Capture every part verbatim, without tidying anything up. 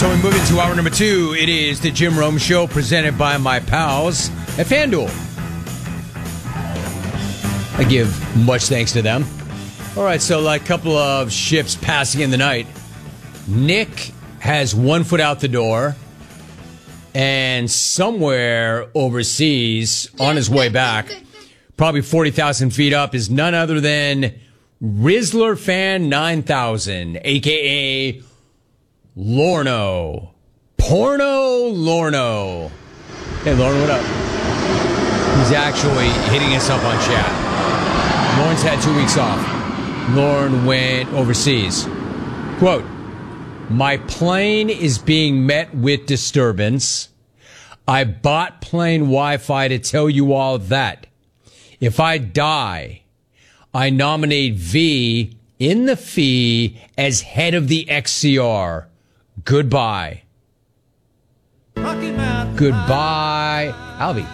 So we move into hour number two. It is the Jim Rome Show presented by my pals at FanDuel. I give much thanks to them. All right, so like a couple of ships passing in the night. Nick has one foot out the door, and somewhere overseas on his way back, probably forty thousand feet up, is none other than Rizzler Fan nine thousand, a k a. Lorno. Porno Lorno. Hey, Lorne, what up? He's actually hitting us up on chat. Lorne's had two weeks off. Lorne went overseas. Quote, my plane is being met with disturbance. I bought plane Wi-Fi to tell you all that. If I die, I nominate V in the fee as head of the X C R. Goodbye. Goodbye, Albie.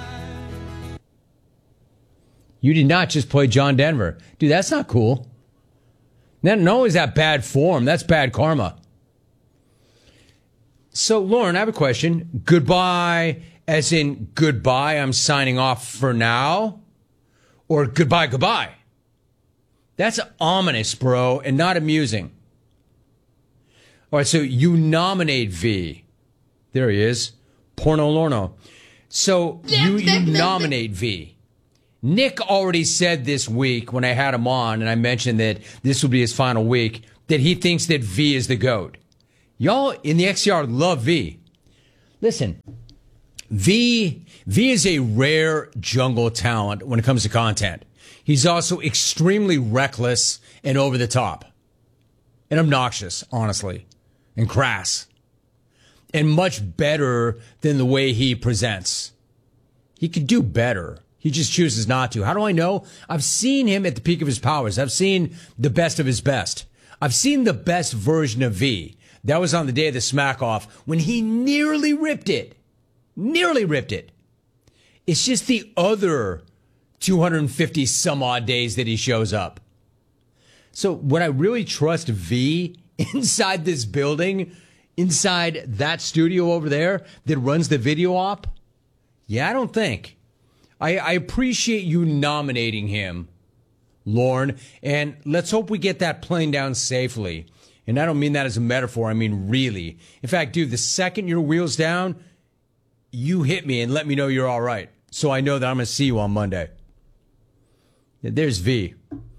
You did not just play John Denver. Dude, that's not cool. Not only is that bad form, that's bad karma. So, Lauren, I have a question. Goodbye, as in goodbye, I'm signing off for now? Or goodbye, goodbye? That's ominous, bro, and not amusing. All right, so you nominate V. There he is. Porno Lorno. So you, you nominate V. Nick already said this week when I had him on, and I mentioned that this will be his final week, that he thinks that V is the GOAT. Y'all in the X C R love V. Listen, V, V is a rare jungle talent when it comes to content. He's also extremely reckless and over the top. And obnoxious, honestly. And crass. And much better than the way he presents. He could do better. He just chooses not to. How do I know? I've seen him at the peak of his powers. I've seen the best of his best. I've seen the best version of V. That was on the day of the smack off when he nearly ripped it. Nearly ripped it. It's just the other two hundred fifty some odd days that he shows up. So would I really trust V inside this building, inside that studio over there that runs the video op? Yeah, I don't think. I, I appreciate you nominating him, Lorne, and let's hope we get that plane down safely. And I don't mean that as a metaphor. I mean really. In fact, dude, the second your wheel's down, you hit me and let me know you're all right. So I know that I'm going to see you on Monday. There's V.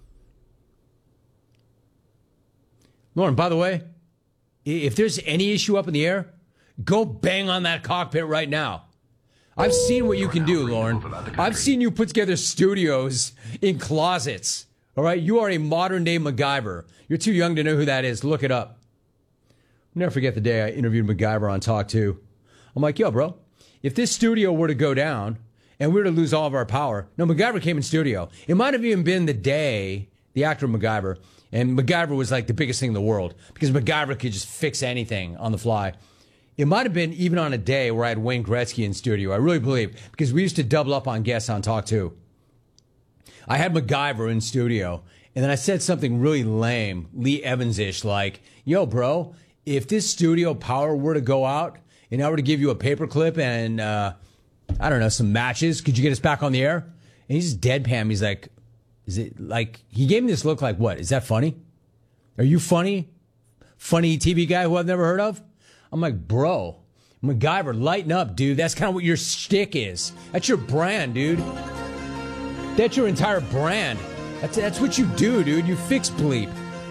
Lauren, by the way, if there's any issue up in the air, go bang on that cockpit right now. I've seen what you can do, Lauren. I've seen you put together studios in closets. All right? You are a modern-day MacGyver. You're too young to know who that is. Look it up. I'll never forget the day I interviewed MacGyver on Talk two. I'm like, yo, bro, if this studio were to go down and we were to lose all of our power, no, MacGyver came in studio. It might have even been the day, the actor MacGyver, and MacGyver was like the biggest thing in the world because MacGyver could just fix anything on the fly. It might have been even on a day where I had Wayne Gretzky in studio. I really believe, because we used to double up on guests on Talk two. I had MacGyver in studio, and then I said something really lame, Lee Evans-ish, like, yo, bro, if this studio power were to go out and I were to give you a paperclip and, uh, I don't know, some matches, could you get us back on the air? And he's just deadpan. He's like, is it like, he gave me this look like, what, is that funny? Are you funny? Funny T V guy who I've never heard of? I'm like, bro, MacGyver, lighten up, dude. That's kind of what your shtick is. That's your brand, dude. That's your entire brand. That's, that's what you do, dude. You fix bleep.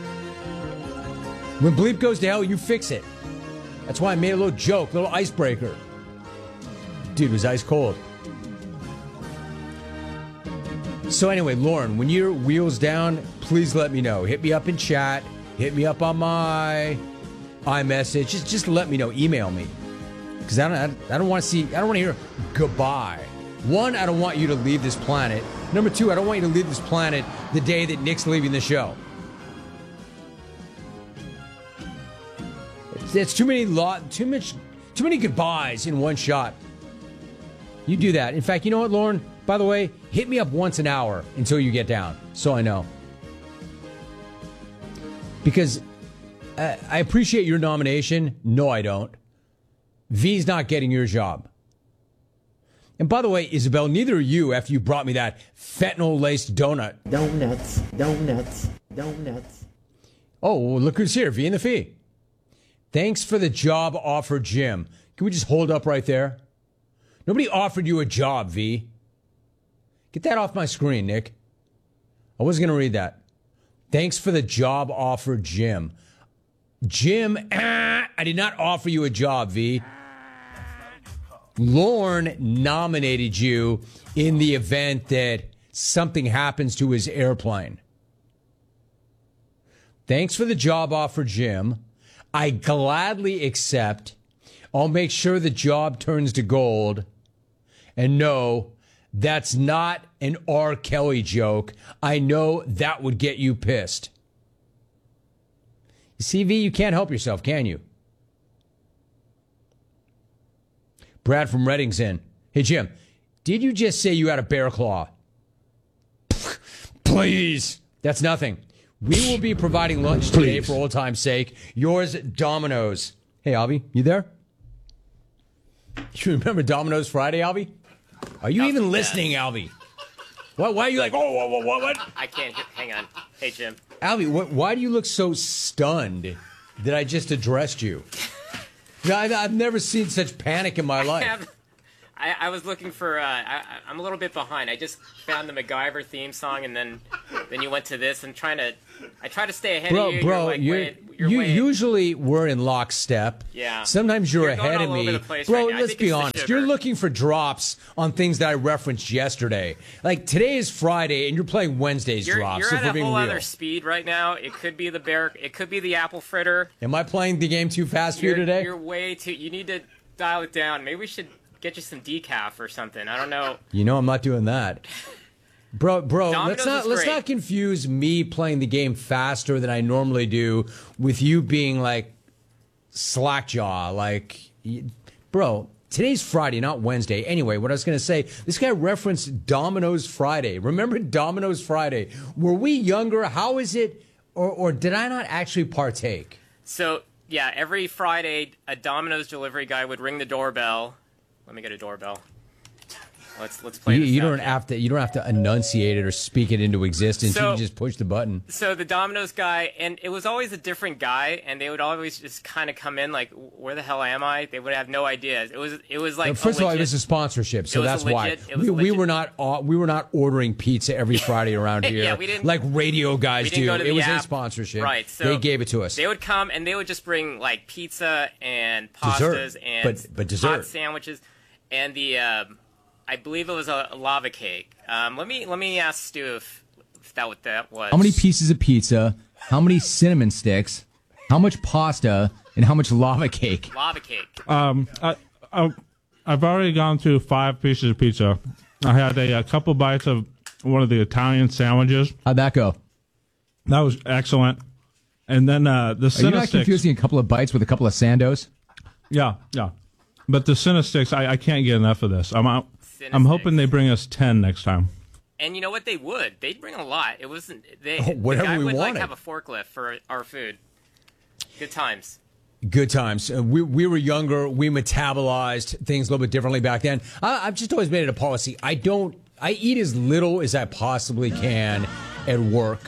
When bleep goes to hell, you fix it. That's why I made a little joke, a little icebreaker. Dude was ice cold. So anyway, Lauren, when your wheel's down, please let me know. Hit me up in chat. Hit me up on my iMessage. Just, just let me know. Email me. Because I don't, I don't want to see, I don't want to hear goodbye. One, I don't want you to leave this planet. Number two, I don't want you to leave this planet the day that Nick's leaving the show. It's, it's too many lot, too much, too many goodbyes in one shot. You do that. In fact, you know what, Lauren? By the way, hit me up once an hour until you get down, so I know. Because uh, I appreciate your nomination. No, I don't. V's not getting your job. And by the way, Isabel, neither are you after you brought me that fentanyl-laced donut. Donuts, donuts, donuts. Oh, well, look who's here, V and the Fee. Thanks for the job offer, Jim. Can we just hold up right there? Nobody offered you a job, V. Get that off my screen, Nick. I wasn't going to read that. Thanks for the job offer, Jim. Jim, ah, I did not offer you a job, V. Lorne nominated you in the event that something happens to his airplane. Thanks for the job offer, Jim. I gladly accept. I'll make sure the job turns to gold. And no, that's not an R. Kelly joke. I know that would get you pissed. You see, V, you can't help yourself, can you? Brad from Redding's in. Hey, Jim, did you just say you had a bear claw? Please. That's nothing. We will be providing lunch today for old time's sake. Yours, Domino's. Hey, Alvy, you there? You remember Domino's Friday, Alvy? Are you even listening, Alvy? What? Why are you like, oh, what, what, what? I can't. Hang on. Hey, Jim. Alvy, what, why do you look so stunned that I just addressed you? I, I've never seen such panic in my life. I, have, I, I was looking for. Uh, I, I'm a little bit behind. I just found the MacGyver theme song, and then then you went to this. I'm trying to. I try to stay ahead bro, of you. Bro, you're like you're, way, you're you way, usually we're in lockstep. Yeah. Sometimes you're, You're ahead going of all over me. the place Bro, right now. I let's think be it's the honest. sugar. You're looking for drops on things that I referenced yesterday. Like today is Friday, and you're playing Wednesday's You're, drops. you're if at we're a being whole real. other speed right now. It could be the bear. It could be the apple fritter. Am I playing the game too fast for You're, you today? you're way too. You need to dial it down. Maybe we should get you some decaf or something. I don't know. You know I'm not doing that. Bro, bro, Domino's let's not is let's great. not confuse me playing the game faster than I normally do with you being like slackjaw. Like, y- bro, today's Friday, not Wednesday. Anyway, what I was going to say, this guy referenced Domino's Friday. Remember Domino's Friday? Were we younger? How is it? Or, or did I not actually partake? So yeah, every Friday, a Domino's delivery guy would ring the doorbell. Let me get a doorbell. Let's let's play. You, this you out don't here. have to. You don't have to enunciate it or speak it into existence. So- you can just push the button. So the Domino's guy, and it was always a different guy, and they would always just kind of come in like, "Where the hell am I?" They would have no idea. It was it was like First a of all, it legit- was a sponsorship, so it was that's a legit- why it was we, a we legit- were not uh, we were not ordering pizza every Friday around here. Yeah, we didn't- like radio guys we didn't do. go to It the was a app. sponsorship. Right, so they gave it to us. They would come and they would just bring like pizza and Dessert, pastas and but- but dessert. hot sandwiches, and the um, I believe it was a, a lava cake. Um, let me let me ask Stu if, if that what that was. How many pieces of pizza? How many cinnamon sticks? How much pasta? And how much lava cake? Lava cake. Um, I, I, I've already gone through five pieces of pizza. I had a, a couple bites of one of the Italian sandwiches. How'd that go? That was excellent. And then uh, the Are you not Cinesticks. confusing a couple of bites with a couple of Sandos? Yeah, yeah. But the Cinesticks, I, I can't get enough of this. I'm out. I'm hoping they bring us ten next time. And you know what? They would. They'd bring a lot. It wasn't. They. Oh, whatever the guy we would wanted. like have a forklift for our food. Good times. Good times. Uh, we we were younger. We metabolized things a little bit differently back then. I, I've just always made it a policy. I don't. I eat as little as I possibly can at work,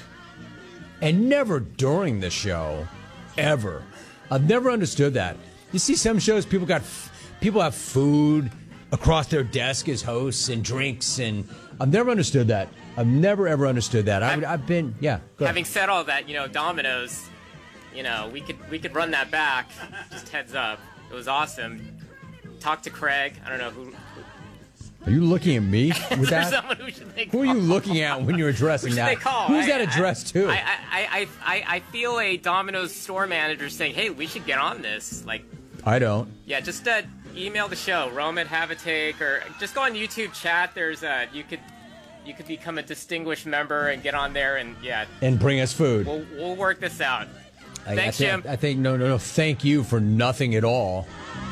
and never during the show, ever. I've never understood that. You see, some shows people got f- people have food across their desk as hosts and drinks, and I've never understood that. I've never ever understood that. I, I've been yeah. Go ahead. Having said all that, you know, Domino's, you know, we could we could run that back. Just heads up, it was awesome. Talk to Craig. I don't know who. Are you looking at me with Is there that? someone who should they Who are call? you looking at when you're addressing Who should that? they call? Who's I- that I- addressed to? I, I, I, I, I feel a Domino's store manager saying, "Hey, we should get on this." Like, I don't. yeah, just uh, email the show, Rome at Have a Take, or just go on YouTube chat. There's uh, you could you could become a distinguished member and get on there, and yeah, And bring us food. we'll we'll work this out. I, Thanks, I think, Jim. I think no, no, no. Thank you for nothing at all.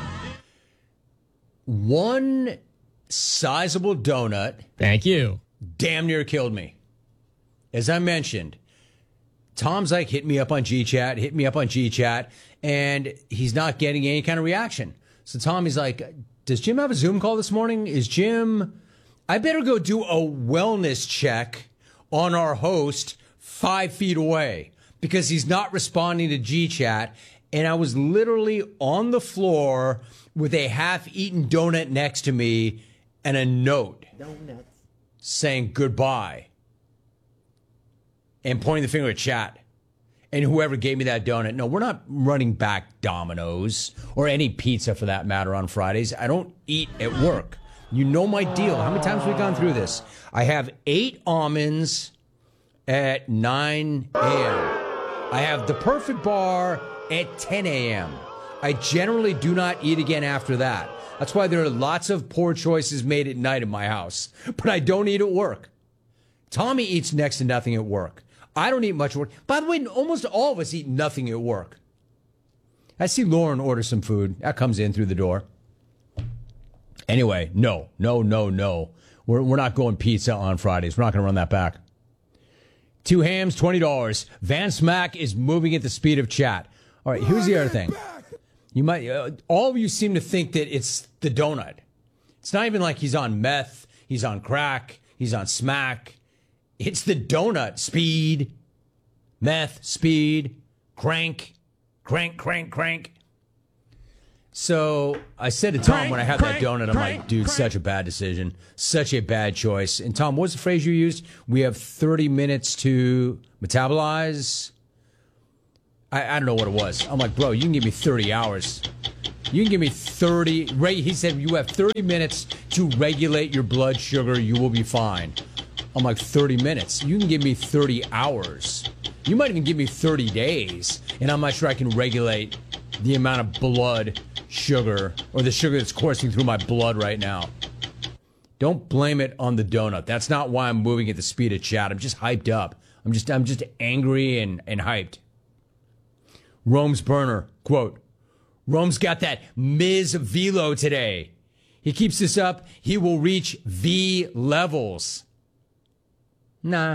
One sizable donut Thank you. damn near killed me. As I mentioned, Tom's like, hit me up on G Chat, hit me up on G Chat, and he's not getting any kind of reaction. So Tommy's like, does Jim have a Zoom call this morning? Is Jim, I better go do a wellness check on our host five feet away because he's not responding to G Chat. And I was literally on the floor with a half-eaten donut next to me and a note Donuts. saying goodbye and pointing the finger at Chat. And whoever gave me that donut, no, we're not running back Domino's or any pizza for that matter on Fridays. I don't eat at work. You know my deal. How many times have we gone through this? I have eight almonds at nine a.m. I have the perfect bar at ten a.m. I generally do not eat again after that. That's why there are lots of poor choices made at night in my house. But I don't eat at work. Tommy eats next to nothing at work. I don't eat much at work. By the way, almost all of us eat nothing at work. I see Lauren order some food. That comes in through the door. Anyway, no, no, no, no. We're, we're not going pizza on Fridays. We're not going to run that back. Two hams, twenty dollars. Van Smack is moving at the speed of Chat. All right, here's the other thing. You might, uh, all of you seem to think that it's the donut. It's not even like he's on meth, he's on crack, he's on smack. It's the donut. Speed, meth, speed, crank, crank, crank, crank. So I said to Tom Crank, when I had crank, that donut, I'm crank, like, dude, crank. such a bad decision. Such a bad choice. And Tom, what was the phrase you used? We have thirty minutes to metabolize. I, I don't know what it was. I'm like, bro, you can give me thirty hours. You can give me thirty. Ray, he said, you have thirty minutes to regulate your blood sugar. You will be fine. I'm like, thirty minutes. You can give me thirty hours. You might even give me thirty days. And I'm not sure I can regulate the amount of blood sugar or the sugar that's coursing through my blood right now. Don't blame it on the donut. That's not why I'm moving at the speed of Chat. I'm just hyped up. I'm just I'm just angry and, and hyped. Rome's burner, quote, Rome's got that Miz Velo today. He keeps this up, he will reach V levels. Nah.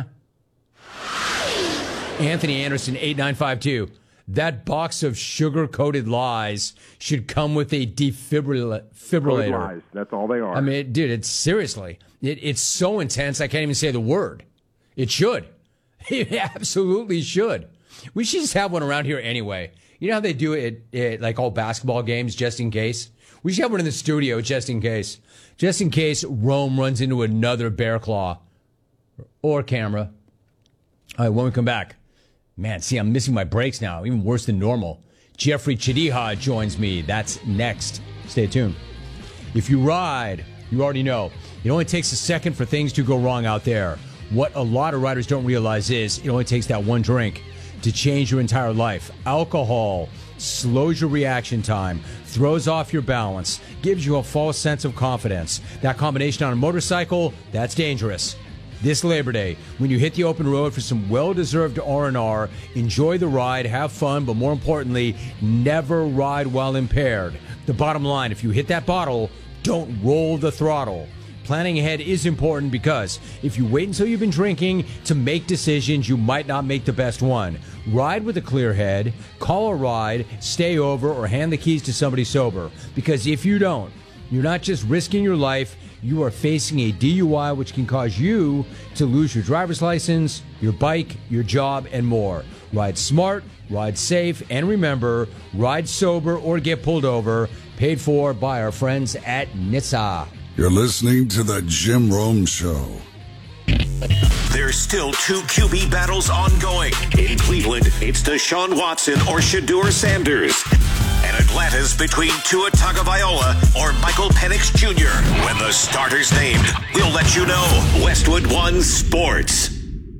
Anthony Anderson, eight nine five two. That box of sugar-coated lies should come with a defibrillator. Coded lies. That's all they are. I mean, dude, it's seriously. It, it's so intense, I can't even say the word. It should. It absolutely should. We should just have one around here anyway. You know how they do it at like all basketball games, just in case? We should have one in the studio, just in case. Just in case Rome runs into another bear claw or camera. All right, when we come back. Man, see, I'm missing my breaks now, even worse than normal. Jeffrey Chadiha joins me. That's next. Stay tuned. If you ride, you already know. It only takes a second for things to go wrong out there. What a lot of riders don't realize is it only takes that one drink to change your entire life. Alcohol slows your reaction time, throws off your balance, gives you a false sense of confidence. That combination on a motorcycle, that's dangerous. This Labor Day, when you hit the open road for some well-deserved R and R, enjoy the ride, have fun, but more importantly, never ride while impaired. The bottom line, if you hit that bottle, don't roll the throttle. Planning ahead is important because if you wait until you've been drinking to make decisions, you might not make the best one. Ride with a clear head, call a ride, stay over, or hand the keys to somebody sober. Because if you don't, you're not just risking your life, you are facing a D U I which can cause you to lose your driver's license, your bike, your job, and more. Ride smart, ride safe, and remember, ride sober or get pulled over. Paid for by our friends at N H T S A. You're listening to the Jim Rome Show. There's still two Q B battles ongoing. In Cleveland, it's Deshaun Watson or Shedeur Sanders. And Atlanta's between Tua Tagovailoa or Michael Penix Junior When the starter's named, we'll let you know. Westwood One Sports.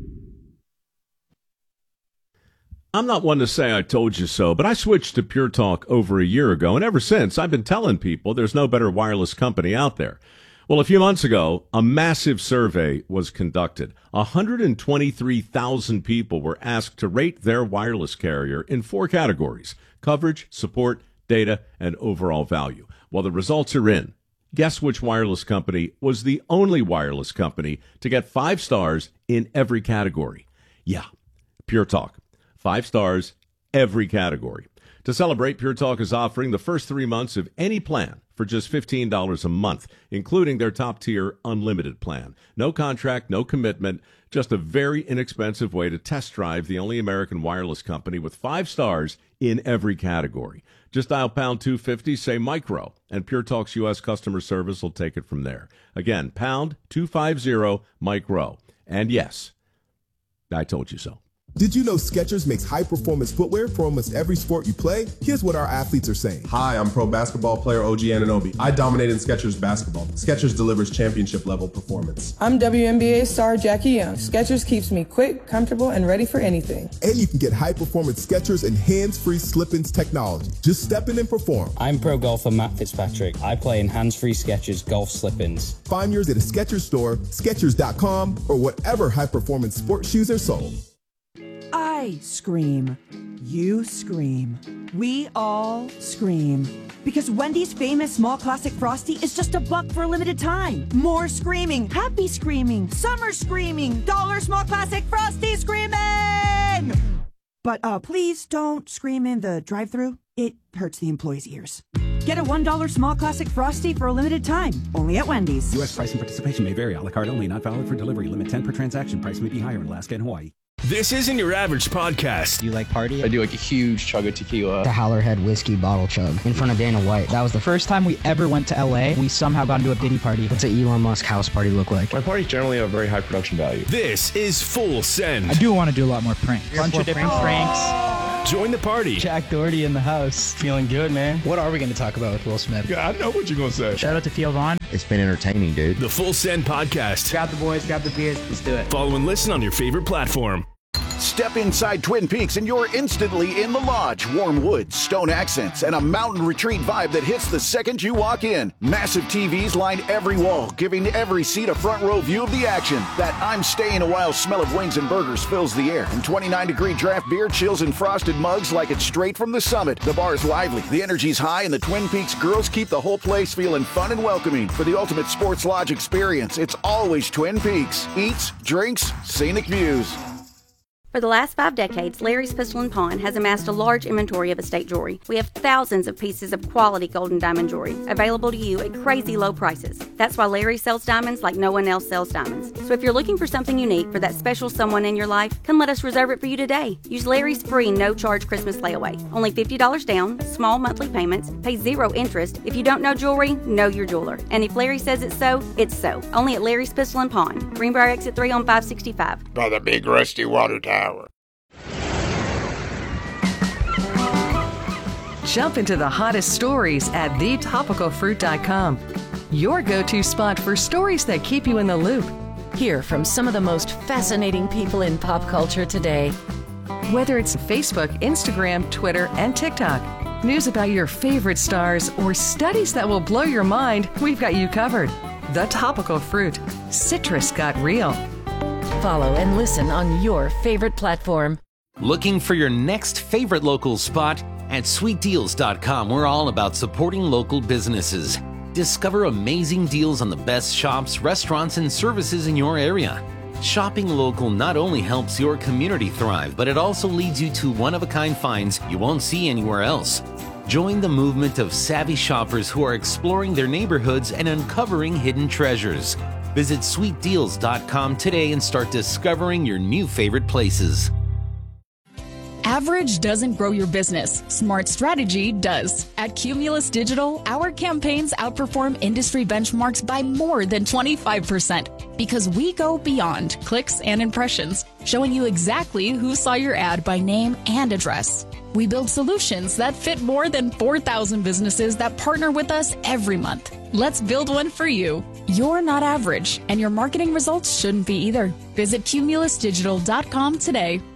I'm not one to say I told you so, but I switched to Pure Talk over a year ago, and ever since, I've been telling people there's no better wireless company out there. Well, a few months ago, a massive survey was conducted. one hundred twenty-three thousand people were asked to rate their wireless carrier in four categories: coverage, support, data, and overall value. Well, the results are in. Guess which wireless company was the only wireless company to get five stars in every category? Yeah, Pure Talk. Five stars, every category. To celebrate, Pure Talk is offering the first three months of any plan for just fifteen dollars a month, including their top-tier unlimited plan. No contract, no commitment, just a very inexpensive way to test drive the only American wireless company with five stars in every category. Just dial pound two fifty, say micro, and Pure Talk's U S customer service will take it from there. Again, pound two fifty, micro. And yes, I told you so. Did you know Skechers makes high-performance footwear for almost every sport you play? Here's what our athletes are saying. Hi, I'm pro basketball player O G Anunoby. I dominate in Skechers basketball. Skechers delivers championship-level performance. I'm W N B A star Jackie Young. Skechers keeps me quick, comfortable, and ready for anything. And you can get high-performance Skechers and hands-free slip-ins technology. Just step in and perform. I'm pro golfer Matt Fitzpatrick. I play in hands-free Skechers golf slip-ins. Find yours at a Skechers store, Skechers dot com, or whatever high-performance sports shoes are sold. I scream. You scream. We all scream. Because Wendy's famous small classic Frosty is just a buck for a limited time. More screaming, happy screaming, summer screaming, dollar small classic Frosty screaming! But uh, please don't scream in the drive-thru. It hurts the employees' ears. Get a one dollar small classic Frosty for a limited time. Only at Wendy's. U S price and participation may vary. A la carte only. Not valid for delivery. Limit ten per transaction. Price may be higher in Alaska and Hawaii. This isn't your average podcast. Do you like party? I do like a huge chug of tequila. The Howlerhead whiskey bottle chug in front of Dana White. That was the first time we ever went to L A. We somehow got into a Diddy party. What's an Elon Musk house party look like? My parties generally have very high production value. This is Full Send. I do want to do a lot more pranks. Bunch of different pranks. Join the party. Jack Doherty in the house. Feeling good, man. What are we going to talk about with Will Smith? Yeah, I know what you're going to say. Shout out to Theo Vaughn. It's been entertaining, dude. The Full Send podcast. Grab the boys, grab the beers. Let's do it. Follow and listen on your favorite platform. Step inside Twin Peaks and you're instantly in the lodge. Warm woods, stone accents, and a mountain retreat vibe that hits the second you walk in. Massive T Vs line every wall, giving every seat a front row view of the action. That I'm staying a while smell of wings and burgers fills the air. And twenty-nine degree draft beer chills in frosted mugs like it's straight from the summit. The bar's lively, the energy's high, and the Twin Peaks girls keep the whole place feeling fun and welcoming. For the ultimate sports lodge experience, it's always Twin Peaks. Eats, drinks, scenic views. For the last five decades, Larry's Pistol and Pawn has amassed a large inventory of estate jewelry. We have thousands of pieces of quality gold and diamond jewelry available to you at crazy low prices. That's why Larry sells diamonds like no one else sells diamonds. So if you're looking for something unique for that special someone in your life, come let us reserve it for you today. Use Larry's free no-charge Christmas layaway. Only fifty dollars down, small monthly payments, pay zero interest. If you don't know jewelry, know your jeweler. And if Larry says it's so, it's so. Only at Larry's Pistol and Pawn. Greenbrier Exit three on five sixty-five. By the big rusty water tower. Jump into the hottest stories at the topical fruit dot com. Your go-to spot for stories that keep you in the loop. Hear from some of the most fascinating people in pop culture today. Whether it's Facebook, Instagram, Twitter, and TikTok, news about your favorite stars, or studies that will blow your mind, we've got you covered. The Topical Fruit. Citrus got real. Follow and listen on your favorite platform. Looking for your next favorite local spot? At sweet deals dot com, we're all about supporting local businesses. Discover amazing deals on the best shops, restaurants, and services in your area. Shopping local not only helps your community thrive, but it also leads you to one-of-a-kind finds you won't see anywhere else. Join the movement of savvy shoppers who are exploring their neighborhoods and uncovering hidden treasures. Visit sweet deals dot com today and start discovering your new favorite places. Average doesn't grow your business. Smart strategy does. At Cumulus Digital, our campaigns outperform industry benchmarks by more than twenty-five percent because we go beyond clicks and impressions, showing you exactly who saw your ad by name and address. We build solutions that fit more than four thousand businesses that partner with us every month. Let's build one for you. You're not average, and your marketing results shouldn't be either. Visit Cumulus Digital dot com today.